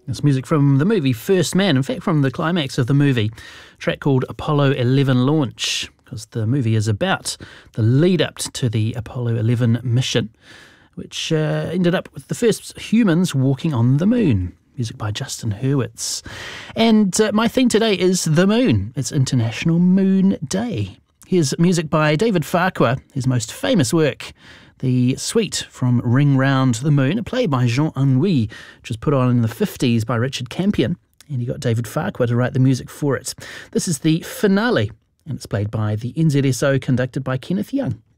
It's music from the movie First Man, in fact from the climax of the movie, a track called Apollo 11 Launch, because the movie is about the lead-up to the Apollo 11 mission, which ended up with the first humans walking on the moon. Music by Justin Hurwitz. And my theme today is the moon. It's International Moon Day. Here's music by David Farquhar, his most famous work, the suite from Ring Round the Moon, a play by Jean Anouilh, which was put on in the 50s by Richard Campion, and he got David Farquhar to write the music for it. This is the finale, and it's played by the NZSO, conducted by Kenneth Young.